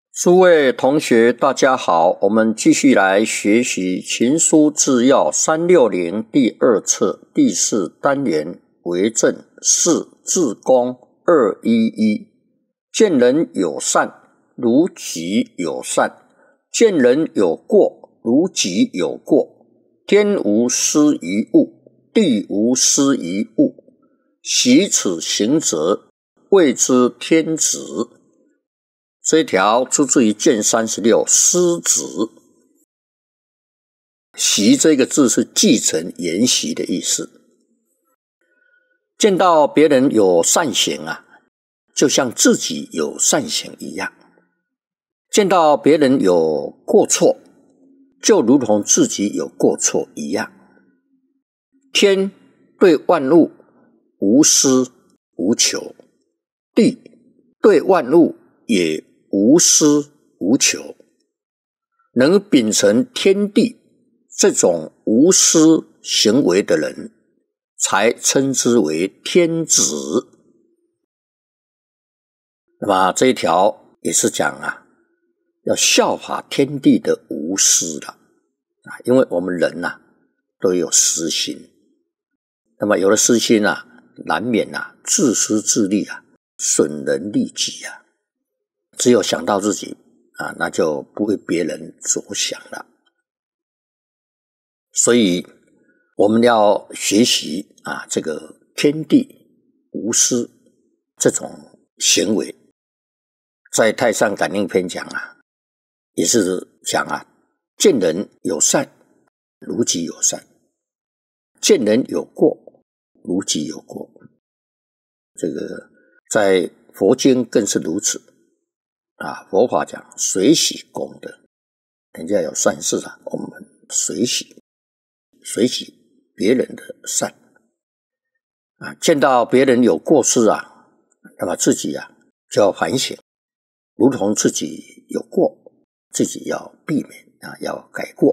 诸位同学大家好，我们继续来学习情书治要360第二册第4单元为政4治公211。见人有善，如己有善；见人有过，如己有过。天无私于物，地无私于物。习此行则，谓之天子。这一条出自于卷36师子。习这个字是继承沿袭的意思。见到别人有善行就像自己有善行一样；见到别人有过错，就如同自己有过错一样。天对万物无私无求，地对万物也无私无求，能秉承天地这种无私行为的人，才称之为天子。那么这一条也是讲要效法天地的无私了因为我们人都有私心，那么有了私心难免自私自利损人利己只有想到自己那就不为别人着想了。所以我们要学习这个天地无私这种行为。在太上感应篇讲也是讲见人有善，如己有善；见人有过，如己有过。这个在佛经更是如此佛法讲随喜功德，人家有善事我们随喜别人的善见到别人有过失那么自己就要反省，如同自己有过，自己要避免要改过。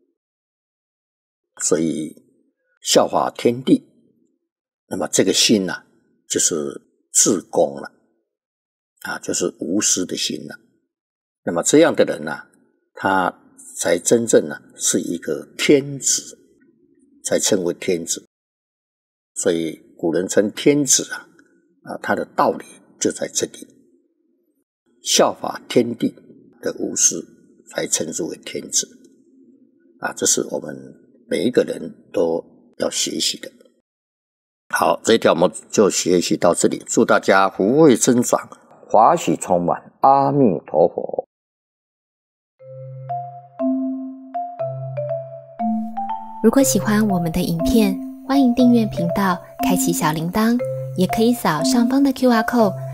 所以效法天地，那么这个心就是至公了就是无私的心了。那么这样的人他才真正是一个天子，才称为天子。所以古人称天子他的道理就在这里，效法天地的无私才称之为天子这是我们每一个人都要学习的。好，这一条我们就学习到这里，祝大家福慧增长，华喜充满，阿弥陀佛。 如果喜欢我们的影片，欢迎订阅频道，开启小铃铛，也可以扫上方的 QR code